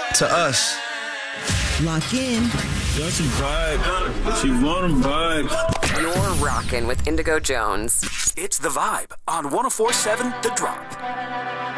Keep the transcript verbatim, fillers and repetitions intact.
to us. Lock in. That's a vibe. She want a vibe. You're rocking with Indigo Jones. It's The Vibe on one oh four point seven The Drop.